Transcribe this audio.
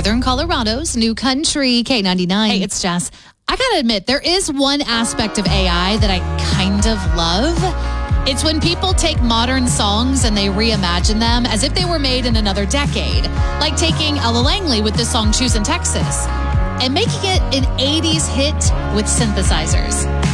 Northern Colorado's New Country K99. Hey, it's Jess. I gotta admit, there is one aspect of AI that I kind of love. It's when people take modern songs and they reimagine them as if they were made in another decade. Like taking Ella Langley with the song Choose in Texas and making it an 80s hit with synthesizers.